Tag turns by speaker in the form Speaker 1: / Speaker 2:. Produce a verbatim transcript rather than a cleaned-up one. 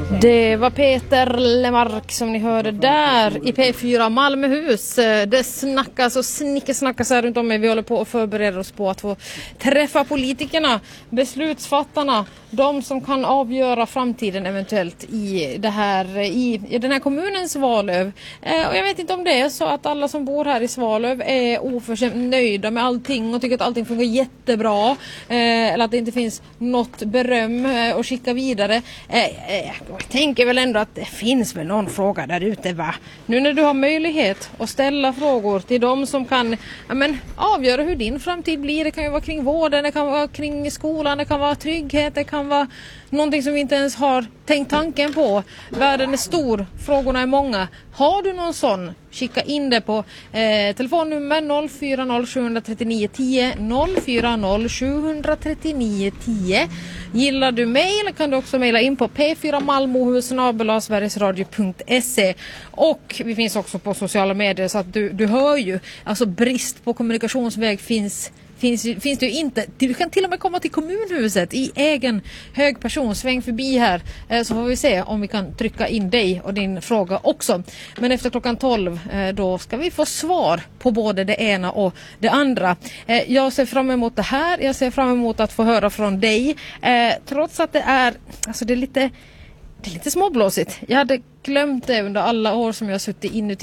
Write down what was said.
Speaker 1: Det var Peter Lemark som ni hörde där i P fyra Malmöhus. Det snackas och snickesnackas här runt om mig. Vi håller på att förbereda oss på att få träffa politikerna, beslutsfattarna, de som kan avgöra framtiden eventuellt i, det här, i, i den här kommunens Svalöv. Eh, och jag vet inte om det är så att alla som bor här i Svalöv är oförskämt nöjda med allting och tycker att allting funkar jättebra. Eh, eller att det inte finns något beröm eh, att skicka vidare. Eh, eh, jag tänker väl ändå att det finns väl någon fråga där ute, va? Nu när du har möjlighet att ställa frågor till de som kan ja, men, avgöra hur din framtid blir. Det kan ju vara kring vården, det kan vara kring skolan, det kan vara trygghet, det kan vara någonting som vi inte ens har tänkt tanken på. Världen är stor, frågorna är många. Har du någon sån? Skicka in det på eh, telefonnummer noll fyra noll sju tre nio ett noll noll fyra noll sju tre nio ett noll. Gillar du mejl kan du också mejla in på p fyra malmohus snabel-a sverigesradio punkt se. Och vi finns också på sociala medier så att du, du hör ju, alltså brist på kommunikationsväg finns Finns, finns det ju inte. Du kan till och med komma till kommunhuset i egen hög person. Sväng förbi här eh, så får vi se om vi kan trycka in dig och din fråga också. Men efter klockan tolv eh, då ska vi få svar på både det ena och det andra. Eh, jag ser fram emot det här. Jag ser fram emot att få höra från dig. Eh, trots att det är, alltså det är lite, det är lite småblåsigt. Jag hade glömt det under alla år som jag har suttit inuti